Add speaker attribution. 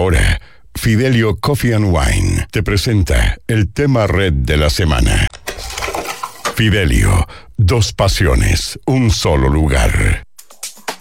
Speaker 1: ahora, Fidelio Coffee and Wine te presenta el tema red de la semana. Fidelio, dos pasiones, un solo lugar.